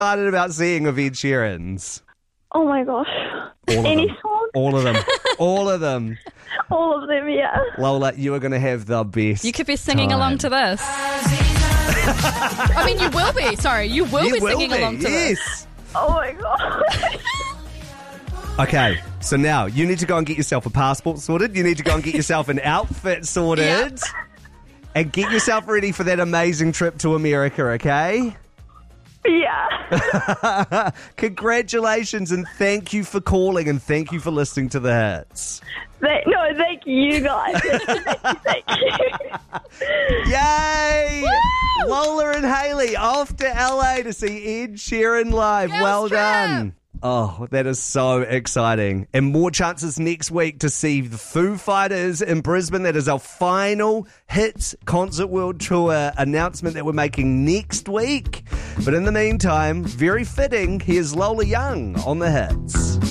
excited about seeing of Ed Sheeran's? Oh my gosh. Any song? All of them. All of them. All of them, yeah. Lola, you are going to have the best. You could be singing along to this. I mean, you will be. Sorry, you will be singing along to this. Oh my god. Okay, so now you need to go and get yourself a passport sorted. You need to go and get yourself an outfit sorted. Yep. And get yourself ready for that amazing trip to America, okay? Yeah. Congratulations and thank you for calling and thank you for listening to the hits. Thank you guys. Thank you. Yay! Woo! Lola and Hayley off to LA to see Ed Sheeran live. Girls Well trip. done. Oh, that is so exciting. And more chances next week to see the Foo Fighters in Brisbane. That is our final Hits Concert World Tour announcement that we're making next week. But in the meantime, very fitting, here's Lola Young on the Hits.